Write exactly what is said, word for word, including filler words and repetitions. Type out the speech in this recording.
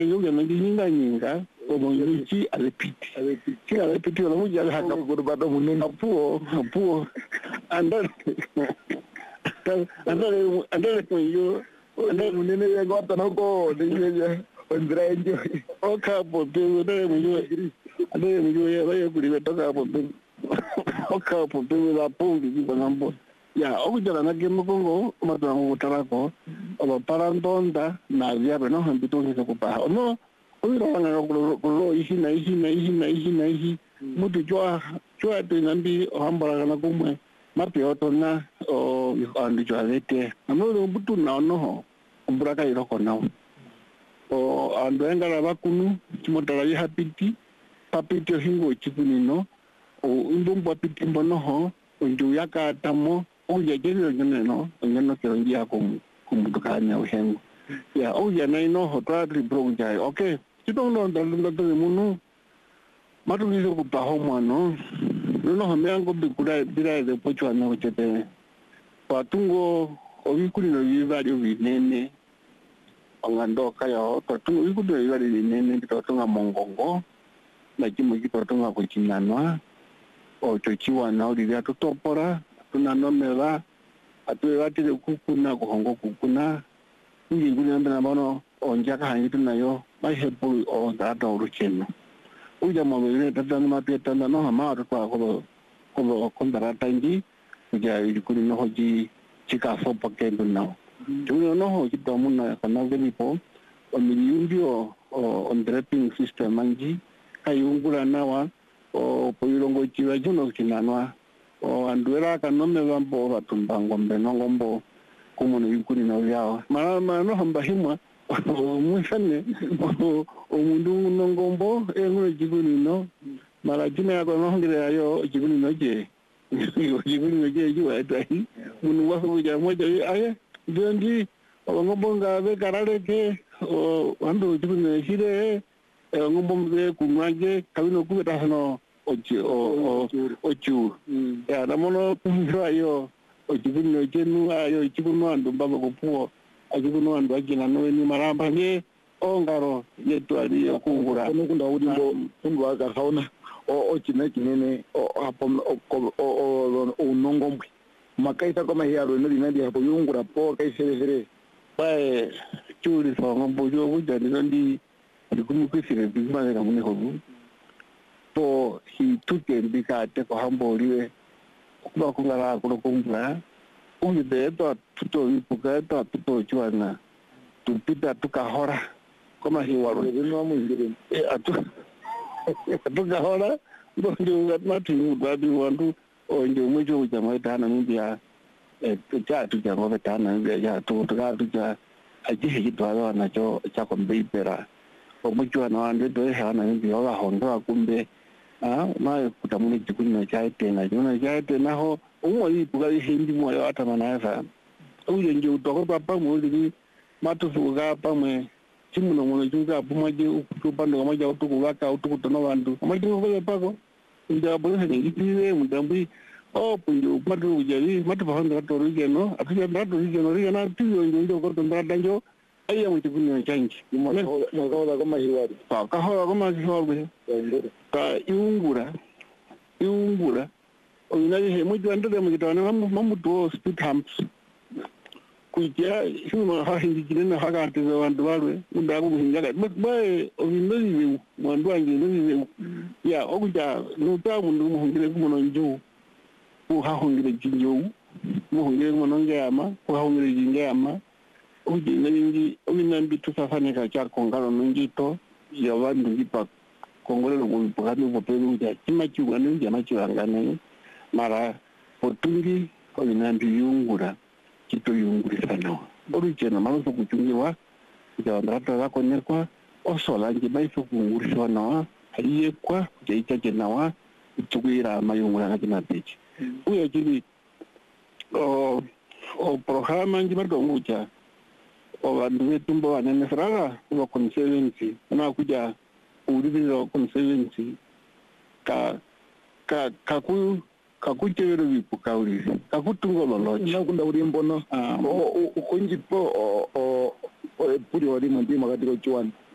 yo ya ngi ninga ninga o mo yo chi alepiti chi alepiti lo ya ha ka ko ba do mun apu apu anda anda anda ko yo anda mun ne ya go ta no ko ni ya ondra enjo o ka po te ne mo yo anda mo yo ya ya kuri to ka po te o ka po te la po di ba ngambo ya o jara na gemo kongo ma to ngo tarako o para ndonda na ya beno hambito ni ko pa no o ro nga ko ko ihi na ihi na ihi na ihi na ihi mutu jwa jwa te nambi o hambara na kumwe ma pe o to na o andi jwa lete amo ro butu na no ho umbra ka iro kona o ando engara bakunu timotara ya hapiti papiti hingo chikuni no o umbumba piti mbono ho o ndu yaka tamo o ya jero nyene no nyeno ke ngia ko kumudukanya o hengo ya o ya nai no ho tra tri bro jai okay tito no ndalu ndalu munu matu ni ko pa ho mano no no me ango bikura bira de pocho na o chete patungo o vikuri no yiva dio vinene ongando kaya o patungo vikuri no yiva vinene to tunga mongongo na kimo ki to tunga ko chinanwa o chochiwa na o dia to topora tuna no mera atu ati de kukuna ko hongo kukuna ngi nguna mbana bono onja ka hangi tuna yo mai hepu o data o rucheno uja mo bene tata ma pe tanda no ma ro ko ko ko kondara tangi uja ikuri no hoji chika fo pakendo na tuno no ho kito munna kana gani po o miliundi o on draping system manji kayungura nawa o poirongo chiwa juno kinanwa o anduera kanome bambo batumbango mbeno ngombo kumune yukuri na yao mara mano hamba himwa o musane o mundu no ngombo e ngure jiguni no mara jina ya kono ngire ayo jiguni no je jiguni no je ju atai munu wa ho ja mo je aye dendi o ngombo ngabe karare ke o ando jiguni no hire e ngombo be kunwaje kabino kubeta no ochi o ochu ya na mono ndo ayo ojibuni ojenu ayo ojibunu andu baba kupuo ojibunu andu ajina no ni maramba nge ongaro yetu ali okungura kono kunda udimbo ndo aga kaona o ochina kinene o hapo o o o nongombwe makaita kama hiaro no dinadi hapo yungura po kaisere sere pae churi so ngombo jo bujani ndi ndikumukisire bimane na mune hobu po hi tuke mbika te ko hamboliwe kuba kungala kuno kumbla ungi de to tuto ipuka to tuto chuana tupita tukahora kama hi waro no mwingire e atu tukahora ndo ndio mati ngadi wandu o ndio mwejo jamaa tana mbia e cha tu jamaa betana mbia ya tu tuka tu cha aji hi twala na cho cha kombe pera o mwejo na wandu do hana mbia wa hondo akumbe ah ma kutamuni jikuni na chai tena jona chai tena ho umwa ipuka hindi mwa yo ata manasa uje nje utoko papa mwili matu suga pamwe chimuno mwana juga pumaje ukupando kamaja utuku waka utuku tono wandu kamaje ko pako nja bole ni ipire mudambi o punjo matu ujari matu bahanga to rigeno atuja matu rigeno rigena tiyo njo ko to mbradanjo aya mu jikuni na change mo ko da kama hiwari ka ka ho kama hiwari ka iungura iungura o inaje he mu jwanda de mu kitana mamu to speed humps kuja shuma ha hindi kinena ha ka te wandu walwe unda ko hinga ka ba o hinodi wandu ange ni ya o kuja no ta mundu mu hungire ko no njo ko ha hungire jinjo mu hungire ko no ngama ko ha hungire jingama o ji ngi o minambi tusafane ka cha kongalo ngito ya wandu ngipa kongole lo kupakani popelu ja chima chiwana njama chiwangane mara potungi ko minambi yungura kito yungurisa no original malo so kuchungiwa ja ndata za konekwa osola nje bai so kungurisa no aye kwa jeita jenawa tukuira mayungura na kina beach uya jili o o programa nje madongucha o bandu betumbo wanene fraga wa conservancy na kuja uribizo conservancy ka ka kaku kakuchero vipuka uri kakutungo lolochi nakunda uri mbono o ukonjipo o o puri wali mandi makati ko chwan